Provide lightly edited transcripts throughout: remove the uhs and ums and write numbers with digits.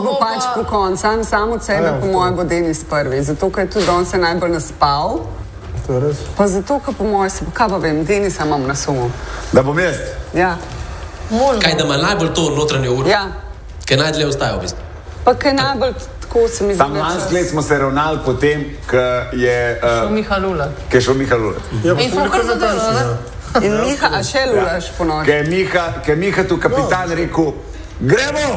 bo pač po koncu, samo od sebe, po mojem, bo Denis prvi. Zato, ker je tudi on se najbolj naspal. To je res. Pa zato, ker po mojem, kaj pa vem, Denisa imam na sumu. Da bom jaz? Ja. Kaj, da ima najbolj to notranje uro? Ja. Kaj najdlje ostaja v bistvu? Pa kaj najbolj tako se mi zdi. Sam lansko let smo se ravnali potem, ker je... šel Miha Lulat. Ker je šel Miha Lulat. In smo kar zadržali, ne? In Miha, a še lulaš po noči? Ker je Miha tu kapitan rekel, gremo!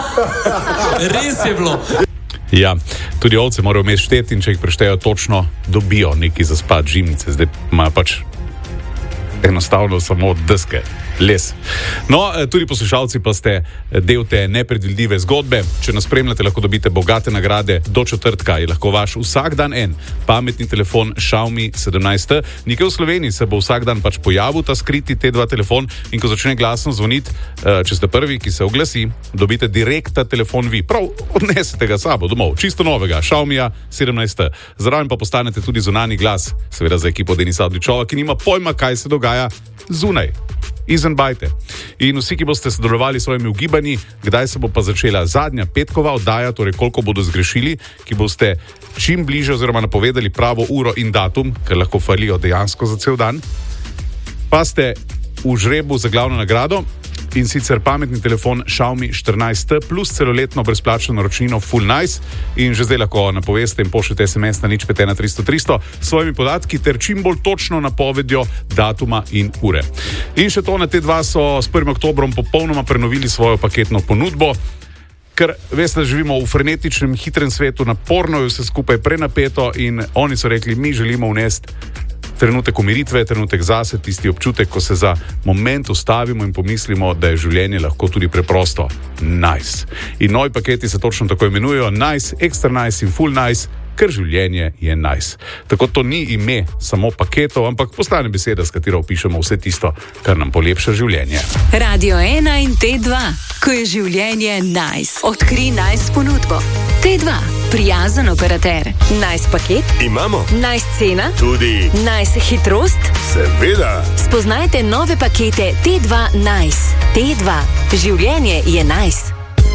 Res je bilo. Ja, tudi ovce morajo vmes šteti in če jih preštejo točno, dobijo neki za spat žimnice. Zdaj ima pač enostavno samo deske, les. No, tudi poslušalci pa ste del te nepredvidljive zgodbe. Če nas spremljate, lahko dobite bogate nagrade. Do četrtka je lahko vaš vsak dan en pametni telefon Xiaomi 17. Nekje v Sloveniji se bo vsak dan pač pojavil ta skriti T2 telefon in ko začne glasno zvoniti, če ste prvi, ki se oglasi, dobite direkt ta telefon vi. Prav odnesete ga sabo domov, čisto novega, Xiaomija 17. Zraven pa postanete tudi zunanji glas, seveda za ekipo Denisa Avdićova, ki nima pojma, kaj se dogaja zunaj. Izven bajte. In vsi, ki boste sodelovali s svojimi ugibanji, kdaj se bo pa začela zadnja petkova oddaja, torej koliko bodo zgrešili, ki boste čim bliže oziroma napovedali pravo uro in datum, ker lahko falijo dejansko za cel dan, pa ste v žrebu za glavno nagrado in sicer pametni telefon Xiaomi 14 plus celoletno brezplačno naročnino Full Nice in že zdaj lahko napoveste in pošljete SMS na 0513 s svojimi podatki ter čim bolj točno napovedjo datuma in ure. In še to, na T2 so s 1. oktobrom popolnoma prenovili svojo paketno ponudbo, ker veste, da živimo v frenetičnem, hitrem svetu, naporno je vse skupaj prenapeto in oni so rekli, mi želimo vnesti trenutek umiritve, trenutek zase, tisti občutek, ko se za moment ustavimo in pomislimo, da je življenje lahko tudi preprosto nice. In novi paketi se točno tako imenujejo Nice, Extra Nice in Full Nice, ker življenje je nice. Tako to ni ime samo paketov, ampak postane beseda, s katero opišemo vse tisto, kar nam polepša življenje. Radio 1 in T2, ko je življenje nice. Odkri nice ponudbo. T2, prijazen operater. Nice paket? Imamo. Nice cena? Tudi. Nice hitrost? Seveda. Spoznajte nove pakete T2 Nice. T2, življenje je nice.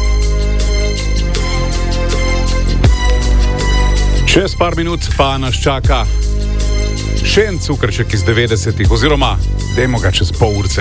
Čez par minut pa nas čaka še en cukrček iz 90-ih, oziroma dajmo ga čez pol urce.